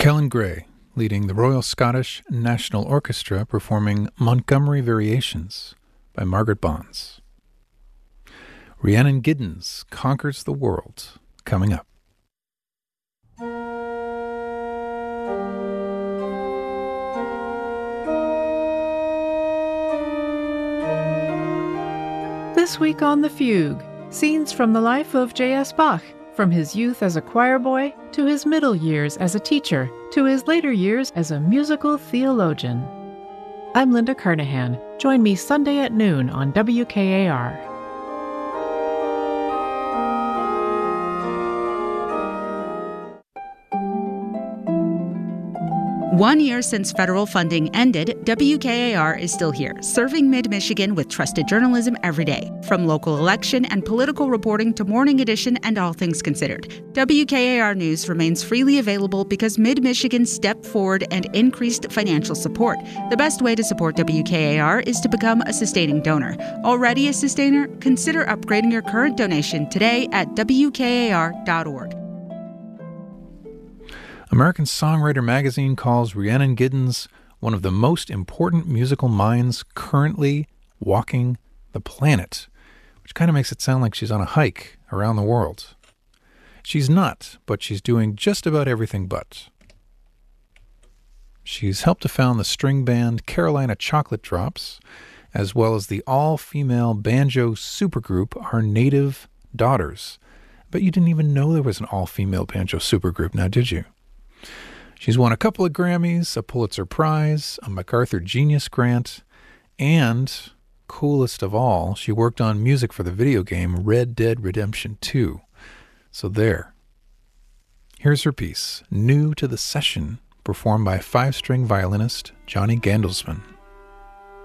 Kellen Gray, leading the Royal Scottish National Orchestra, performing Montgomery Variations by Margaret Bonds. Rhiannon Giddens Conquers the World, coming up. This week on The Fugue, scenes from the life of J.S. Bach, from his youth as a choir boy, to his middle years as a teacher, to his later years as a musical theologian. I'm Linda Carnahan. Join me Sunday at noon on WKAR. 1 year since federal funding ended, WKAR is still here, serving Mid-Michigan with trusted journalism every day. From local election and political reporting to Morning Edition and All Things Considered, WKAR News remains freely available because Mid-Michigan stepped forward and increased financial support. The best way to support WKAR is to become a sustaining donor. Already a sustainer? Consider upgrading your current donation today at WKAR.org. American Songwriter magazine calls Rhiannon Giddens one of the most important musical minds currently walking the planet, which kind of makes it sound like she's on a hike around the world. She's not, but she's doing just about everything but. She's helped to found the string band Carolina Chocolate Drops, as well as the all-female banjo supergroup Our Native Daughters. But you didn't even know there was an all-female banjo supergroup, now did you? She's won a couple of Grammys, a Pulitzer Prize, a MacArthur Genius Grant, and, coolest of all, she worked on music for the video game Red Dead Redemption 2. So there. Here's her piece, New to the Session, performed by five-string violinist Johnny Gandelsman.